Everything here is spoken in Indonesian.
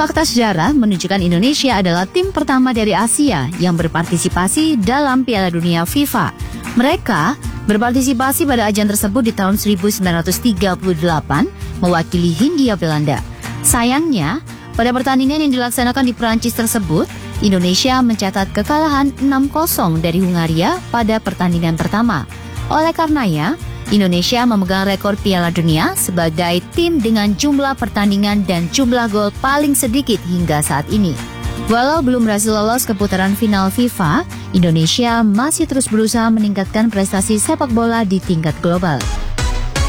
Fakta sejarah menunjukkan Indonesia adalah tim pertama dari Asia yang berpartisipasi dalam Piala Dunia FIFA. Mereka berpartisipasi pada ajang tersebut di tahun 1938 mewakili Hindia Belanda. Sayangnya, pada pertandingan yang dilaksanakan di Perancis tersebut, Indonesia mencatat kekalahan 6-0 dari Hungaria pada pertandingan pertama. Oleh karenanya, Indonesia memegang rekor Piala Dunia sebagai tim dengan jumlah pertandingan dan jumlah gol paling sedikit hingga saat ini. Walau belum berhasil lolos ke putaran final FIFA, Indonesia masih terus berusaha meningkatkan prestasi sepak bola di tingkat global.